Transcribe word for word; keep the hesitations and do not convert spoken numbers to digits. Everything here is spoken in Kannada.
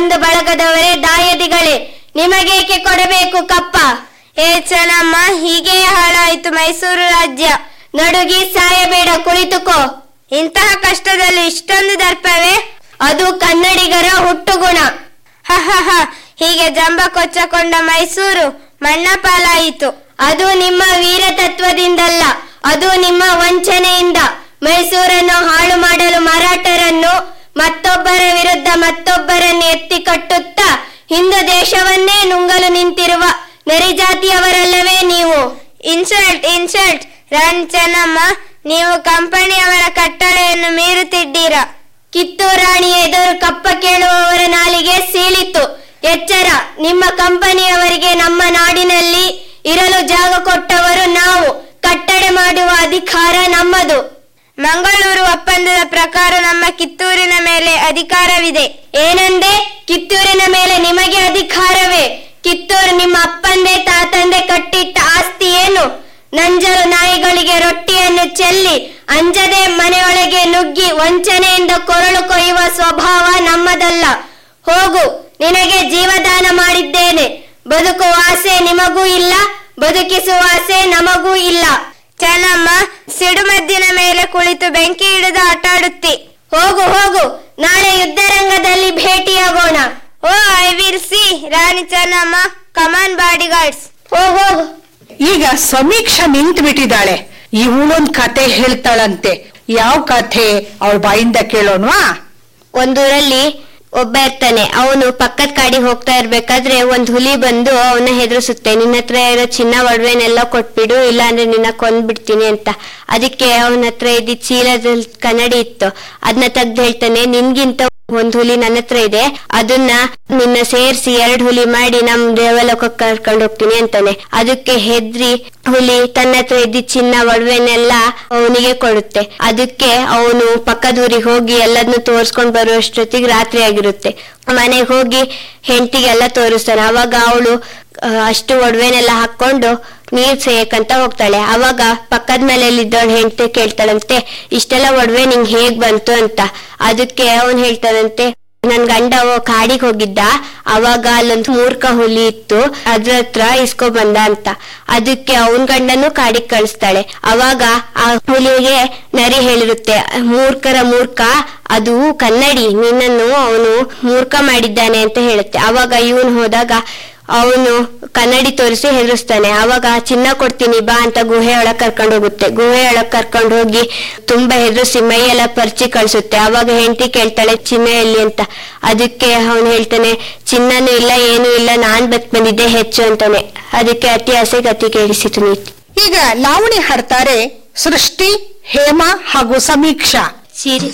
ಬಂಧು ಬಳಗದವರೇ ದಾಯದಿಗಳೇ, ನಿಮಗೇಕೆ ಕೊಡಬೇಕು ಕಪ್ಪ? ಏ ಚೆನ್ನಮ್ಮ, ಹೀಗೆ ಹಾಳಾಯಿತು ಮೈಸೂರು ರಾಜ್ಯ. ನಡುಗಿ ಸಾಯಬೇಡ, ಕುಳಿತುಕೋ. ಇಂತಹ ಕಷ್ಟದಲ್ಲಿ ಇಷ್ಟೊಂದು ದರ್ಪವೇ? ಅದು ಕನ್ನಡಿಗರ ಹುಟ್ಟುಗುಣ. ಹ ಹ ಹ, ಹೀಗೆ ಜಂಬ ಕೊಚ್ಚಕೊಂಡ ಮೈಸೂರು ಮಣ್ಣಪಾಲಾಯಿತು. ಅದು ನಿಮ್ಮ ವೀರತತ್ವದಿಂದಲ್ಲ, ಅದು ನಿಮ್ಮ ವಂಚನೆಯಿಂದ. ಮೈಸೂರನ್ನು ಹಾಳು ಮಾಡಲು ಮರಾಠರನ್ನು, ಮತ್ತೊಬ್ಬರ ವಿರುದ್ಧ ಮತ್ತೊಬ್ಬರನ್ನು ಎತ್ತಿ ಕಟ್ಟುತ್ತಾ ಹಿಂದೂ ದೇಶವನ್ನೇ ನುಂಗಲು ನಿಂತಿರುವ ನೆರೆಜಾತಿಯವರಲ್ಲವೇ ನೀವು? ಇನ್ಸಲ್ಟ್ ಇನ್ಸಲ್ಟ್ ರಾಣಿ ಚೆನ್ನಮ್ಮ, ನೀವು ಕಂಪನಿಯವರ ಕಟ್ಟಳೆಯನ್ನು ಮೀರುತ್ತಿದ್ದೀರಾ. ಕಿತ್ತೂರಾಣಿ ಎದುರು ಕಪ್ಪ ಕೇಳುವವರ ನಾಲಿಗೆ ಸೀಳಿತು. ಎಚ್ಚರ, ನಿಮ್ಮ ಕಂಪನಿಯವರಿಗೆ ನಮ್ಮ ನಾಡಿನಲ್ಲಿ ಇರಲು ಜಾಗ ಕೊಟ್ಟವರು ನಾವು. ಕಟ್ಟಳೆ ಮಾಡುವ ಅಧಿಕಾರ ನಮ್ಮದು. ಮಂಗಳೂರು ಒಪ್ಪಂದದ ಪ್ರಕಾರ ನಮ್ಮ ಕಿತ್ತೂರಿನ ಮೇಲೆ ಅಧಿಕಾರವಿದೆ. ಏನಂದೆ? ಕಿತ್ತೂರಿನ ಮೇಲೆ ನಿಮಗೆ ಅಧಿಕಾರವೇ? ಕಿತ್ತೂರು ನಿಮ್ಮ ಅಪ್ಪಂದೆ ತಾತಂದೆ ಕಟ್ಟಿಟ್ಟ ಆಸ್ತಿ ಏನು? ನಂಜಲು ನಾಯಿಗಳಿಗೆ ರೊಟ್ಟಿಯನ್ನು ಚೆಲ್ಲಿ ಅಂಜದೆ ಮನೆಯೊಳಗೆ ನುಗ್ಗಿ ವಂಚನೆಯಿಂದ ಕೊರಳು ಕೊಯ್ಯುವ ಸ್ವಭಾವ ನಮ್ಮದಲ್ಲ. ಹೋಗು, ನಿನಗೆ ಜೀವದಾನ ಮಾಡಿದ್ದೇನೆ. ಬದುಕುವ ಆಸೆ ನಿಮಗೂ ಇಲ್ಲ, ಬದುಕಿಸುವ ಆಸೆ ನಮಗೂ ಇಲ್ಲ. ಚೆನ್ನಮ್ಮ, ಸಿಡುಮದ್ದಿನ ಮೇಲೆ ಕುಳಿತು ಬೆಂಕಿ ಹಿಡಿದು ಆಟಾಡುತ್ತಿ. ಹೋಗು ಹೋಗು, ನಾಳೆ ಯುದ್ಧರಂಗದಲ್ಲಿ ಭೇಟಿಯಾಗೋಣ. ಓ I will see Rani Chennamma, come on bodyguards. ಹೋಗು ಹೋಗು. ಈಗ ಸಮೀಕ್ಷಾ ನಿಂತು ಬಿಟ್ಟಿದ್ದಾಳೆ. ಇವಳೊಂದ್ ಕತೆ ಹೇಳ್ತಾಳಂತೆ. ಯಾವ ಕಥೆ? ಅವಳ ಬಾಯಿಂದ ಕೇಳೋಣವಾ? ಒಂದೂರಲ್ಲಿ ಒಬ್ಬ ಇರ್ತಾನೆ. ಅವನು ಪಕ್ಕದ ಕಾಡಿಗೆ ಹೋಗ್ತಾ ಇರ್ಬೇಕಾದ್ರೆ ಒಂದ್ ಹುಲಿ ಬಂದು ಅವನ ಹೆದರ್ಸುತ್ತೆ. ನಿನ್ನ ಹತ್ರ ಇರೋ ಚಿನ್ನ ಒಡವೆನೆಲ್ಲ ಕೊಟ್ಬಿಡು, ಇಲ್ಲ ಅಂದ್ರೆ ನಿನ್ನ ಕೊಂದ್ಬಿಡ್ತೀನಿ ಅಂತ. ಅದಕ್ಕೆ ಅವನ ಹತ್ರ ಇದ್ದ ಚೀಲದಲ್ಲಿ ಕನ್ನಡಿ ಇತ್ತು. ಅದನ್ನ ತೆಗ್ದು ಹೇಳ್ತಾನೆ, ನಿನ್ಗಿಂತ ಒಂದ್ ಹುಲಿ ನನ್ನ ಹತ್ರ ಇದೆ, ಅದನ್ನ ನಿನ್ನ ಸೇರ್ಸಿ ಎರಡ್ ಹುಲಿ ಮಾಡಿ ನಮ್ ದೇವಲೋಕಕ್ಕೆ ಕರ್ಕೊಂಡು ಹೋಗ್ತೀನಿ ಅಂತಾನೆ. ಅದಕ್ಕೆ ಹೆದ್ರಿ ಹುಲಿ ತನ್ನ ಹತ್ರ ಇದ್ದ ಚಿನ್ನ ಒಡವೆನೆಲ್ಲ ಅವನಿಗೆ ಕೊಡುತ್ತೆ. ಅದಕ್ಕೆ ಅವನು ಪಕ್ಕದ ಊರಿಗೆ ಹೋಗಿ ಎಲ್ಲದನ್ನು ತೋರ್ಸ್ಕೊಂಡ್ ಬರುವಷ್ಟೊತ್ತಿಗೆ ರಾತ್ರಿ ಆಗಿರುತ್ತೆ. ಮನೆಗೆ ಹೋಗಿ ಹೆಂಡತಿಗೆಲ್ಲ ತೋರಿಸ್ತಾನೆ. ಅವಾಗ ಅವಳು ಅಷ್ಟು ಒಡವೆನೆಲ್ಲ ಹಾಕೊಂಡು ನೀರ್ ಸೇಯಕಂತ ಹೋಗ್ತಾಳೆ. ಅವಾಗ ಪಕ್ಕದ ಮನೆಯಲ್ಲಿದ್ದವಳು ಹೆಂಡತಿ ಕೇಳ್ತಾಳಂತೆ, ಇಷ್ಟೆಲ್ಲ ಒಡವೆ ನಿಂಗೆ ಹೇಗ್ ಬಂತು ಅಂತ. ಅದಕ್ಕೆ ಅವನ್ ಹೇಳ್ತಾನಂತೆ, ನನ್ ಗಂಡ ಕಾಡಿಗೆ ಹೋಗಿದ್ದ, ಅವಾಗ ಅಲ್ಲೊಂದು ಮೂರ್ಖ ಹುಲಿ ಇತ್ತು, ಅದ್ರ ಹತ್ರ ಇಸ್ಕೊ ಬಂದ ಅಂತ. ಅದಕ್ಕೆ ಅವನ್ ಗಂಡನು ಕಾಡಿಗೆ ಕಳಿಸ್ತಾಳೆ. ಅವಾಗ ಆ ಹುಲಿಗೆ ನರಿ ಹೇಳಿರುತ್ತೆ, ಮೂರ್ಖರ ಮೂರ್ಖ ಅದು ಕನ್ನಡಿ, ನಿನ್ನನ್ನು ಅವನು ಮೂರ್ಖ ಮಾಡಿದ್ದಾನೆ ಅಂತ ಹೇಳುತ್ತೆ. ಅವಾಗ ಇವನ್ ಹೋದಾಗ ಅವನು ಕನ್ನಡಿ ತೋರಿಸಿ ಹೆದರಿಸ್ತಾನೆ. ಅವಾಗ ಚಿನ್ನ ಕೊಡ್ತೀನಿ ಬಾ ಅಂತ ಗುಹೆ ಒಳಗ್ ಕರ್ಕೊಂಡು ಹೋಗುತ್ತೆ. ಗುಹೆ ಒಳಗ್ ಕರ್ಕೊಂಡು ಹೋಗಿ ತುಂಬಾ ಹೆದರಿಸಿ ಮೈ ಎಲ್ಲ ಪರ್ಚಿ ಕಳ್ಸುತ್ತೆ. ಅವಾಗ ಹೆಂಡತಿ ಕೇಳ್ತಾಳೆ, ಚಿನ್ನ ಎಲ್ಲಿ ಅಂತ. ಅದಕ್ಕೆ ಅವನು ಹೇಳ್ತಾನೆ, ಚಿನ್ನನೂ ಇಲ್ಲ ಏನೂ ಇಲ್ಲ, ನಾನ್ ಬತ್ ಬಂದಿದ್ದೆ ಹೆಚ್ಚು ಅಂತಾನೆ. ಅದಕ್ಕೆ ಅತಿ ಆಸೆ ಗತಿ ಕೇಳಿಸಿತು ನೀತಿ. ಈಗ ಲಾವಣಿ ಹಾಡ್ತಾರೆ ಸೃಷ್ಟಿ, ಹೇಮಾ ಹಾಗೂ ಸಮೀಕ್ಷಾ. ಸೀರೆ